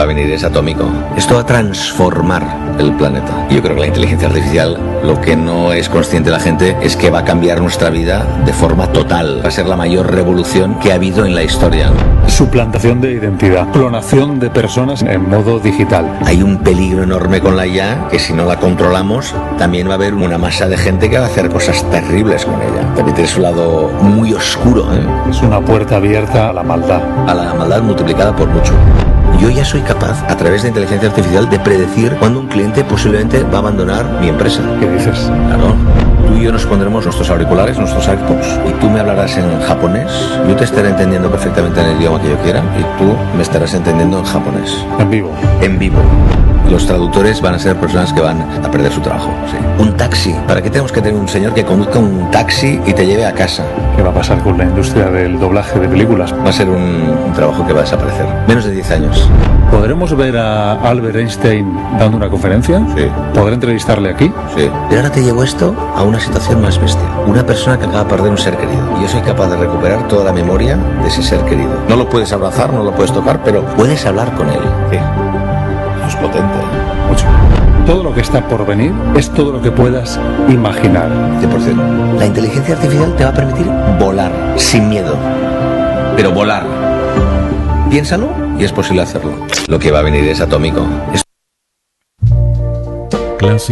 Va a venir es atómico. Esto va a transformar el planeta. Yo creo que la inteligencia artificial, lo que no es consciente la gente es que va a cambiar nuestra vida de forma total. Va a ser la mayor revolución que ha habido en la historia. Suplantación de identidad, clonación de personas en modo digital. Hay un peligro enorme con la IA que si no la controlamos, también va a haber una masa de gente que va a hacer cosas terribles con ella. También tiene su lado muy oscuro, ¿eh? Es una puerta abierta a la maldad. A la maldad multiplicada por mucho. Yo ya soy capaz, a través de inteligencia artificial, de predecir cuándo un cliente posiblemente va a abandonar mi empresa. ¿Qué dices? Claro. Tú y yo nos pondremos nuestros auriculares, nuestros AirPods, y tú me hablarás en japonés. Yo te estaré entendiendo perfectamente en el idioma que yo quiera, y tú me estarás entendiendo en japonés. En vivo. En vivo. Los traductores van a ser personas que van a perder su trabajo. Sí. Un taxi. ¿Para qué tenemos que tener un señor que conduzca un taxi y te lleve a casa? ¿Qué va a pasar con la industria del doblaje de películas? Va a ser un trabajo que va a desaparecer. Menos de 10 años. ¿Podremos ver a Albert Einstein dando una conferencia? Sí. ¿Podré entrevistarle aquí? Sí. Pero ahora te llevo esto a una situación más bestia. Una persona que acaba de perder un ser querido. Y yo soy capaz de recuperar toda la memoria de ese ser querido. No lo puedes abrazar, no lo puedes tocar, pero puedes hablar con él. ¿Qué? Es potente. Mucho. Todo lo que está por venir es todo lo que puedas imaginar. 100%. La inteligencia artificial te va a permitir volar sin miedo. Pero volar. Piénsalo y es posible hacerlo. Lo que va a venir es atómico.